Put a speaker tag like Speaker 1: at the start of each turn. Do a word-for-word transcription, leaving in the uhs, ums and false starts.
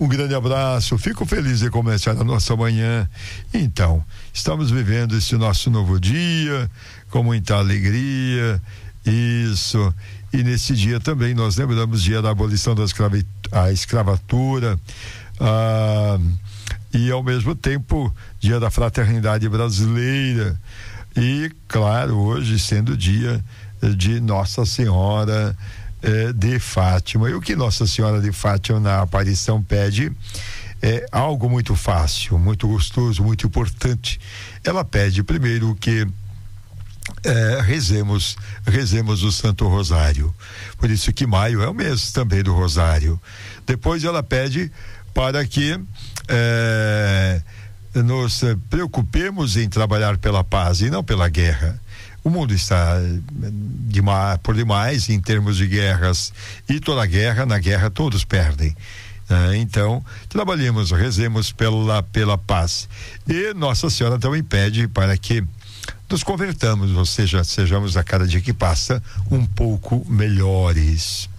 Speaker 1: Um grande abraço, fico feliz de começar a nossa manhã. Então, estamos vivendo esse nosso novo dia com muita alegria, isso, e nesse dia também nós lembramos o dia da abolição da escravi- a escravatura, ah, e ao mesmo tempo dia da fraternidade brasileira, e claro, hoje sendo dia de Nossa Senhora eh, de Fátima. E o que Nossa Senhora de Fátima na aparição pede é algo muito fácil, muito gostoso, muito importante. Ela pede primeiro que eh, rezemos, rezemos o Santo Rosário. Por isso que maio é o mês também do Rosário. Depois ela pede para que eh, nos preocupemos em trabalhar pela paz e não pela guerra. O mundo está demais, por demais em termos de guerras, e toda guerra, na guerra todos perdem. Ah, então, trabalhemos, rezemos pela, pela paz. E Nossa Senhora também pede para que nos convertamos, ou seja, sejamos a cada dia que passa um pouco melhores.